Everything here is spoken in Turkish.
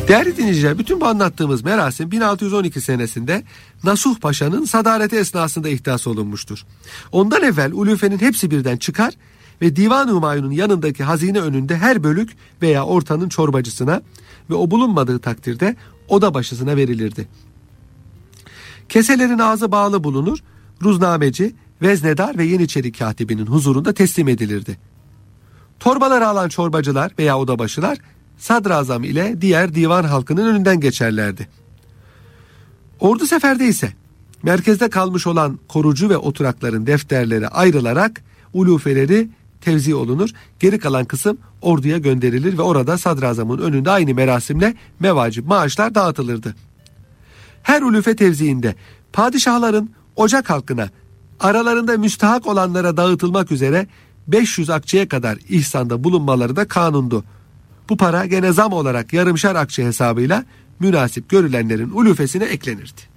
Değerli dinleyiciler, bütün bu anlattığımız merasim 1612 senesinde Nasuh Paşa'nın sadareti esnasında ihdas olunmuştur. Ondan evvel ulufenin hepsi birden çıkar ve Divan-ı Humayun'un yanındaki hazine önünde her bölük veya ortanın çorbacısına ve o bulunmadığı takdirde oda başısına verilirdi. Keselerin ağzı bağlı bulunur, ruznameci, veznedar ve yeniçeri katibinin huzurunda teslim edilirdi. Torbaları alan çorbacılar veya odabaşılar sadrazam ile diğer divan halkının önünden geçerlerdi. Ordu seferde ise merkezde kalmış olan korucu ve oturakların defterleri ayrılarak ulufeleri tevzi olunur. Geri kalan kısım orduya gönderilir ve orada sadrazamın önünde aynı merasimle mevacip maaşlar dağıtılırdı. Her ulufe tevziinde padişahların ocak halkına aralarında müstahak olanlara dağıtılmak üzere 500 akçeye kadar ihsanda bulunmaları da kanundu. Bu para gene zam olarak yarımşar akçe hesabıyla münasip görülenlerin ulufesine eklenirdi.